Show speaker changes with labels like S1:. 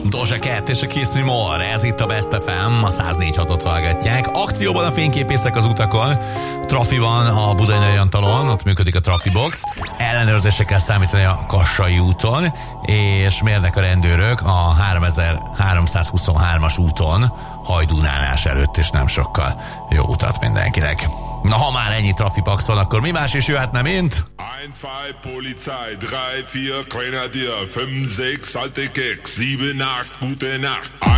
S1: Doja Cat és a Kiss Me More, ez itt a Best FM, a 104.6-ot hallgatják. Akcióban a fényképészek az utakon, trafi van a Budai Nagyantalon, ott működik a Trafibox, ellenőrzésre kell számítani a Kassai úton, és mérnek a rendőrök a 3323-as úton, Hajdúnálás előtt, és nem sokkal. Jó utat mindenkinek. Na, ha már ennyi trafipax van, akkor mi más is jöhetne, mint...
S2: 1, 2, Polizei, 3, 4, Grenadier, 5, 6, alte Keks, 7, 8, gute Nacht.